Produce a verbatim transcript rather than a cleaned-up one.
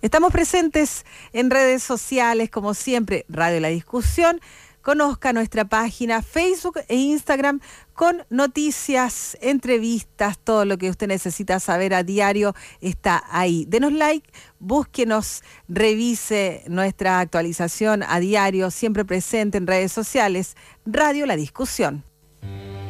Estamos presentes en redes sociales, como siempre, Radio La Discusión. Conozca nuestra página Facebook e Instagram con noticias, entrevistas, todo lo que usted necesita saber a diario está ahí. Denos like, búsquenos, revise nuestra actualización a diario, siempre presente en redes sociales. Radio La Discusión.